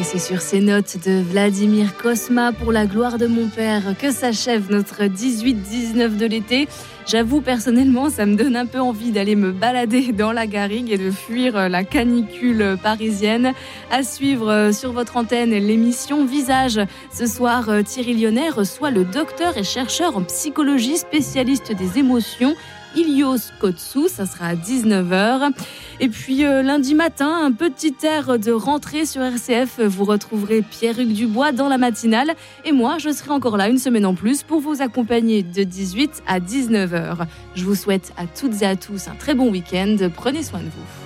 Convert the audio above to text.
c'est sur ces notes de Vladimir Cosma pour la gloire de mon père que s'achève notre 18-19 de l'été. J'avoue, personnellement, ça me donne un peu envie d'aller me balader dans la garrigue et de fuir la canicule parisienne. À suivre sur votre antenne l'émission Visage. Ce soir, Thierry Lyonnais reçoit le docteur et chercheur en psychologie spécialiste des émotions, Ilios Kotsou, ça sera à 19h. Et puis lundi matin, un petit air de rentrée sur RCF. Vous retrouverez Pierre-Hugues Dubois dans la matinale. Et moi, je serai encore là une semaine en plus pour vous accompagner de 18 à 19h. Je vous souhaite à toutes et à tous un très bon week-end. Prenez soin de vous.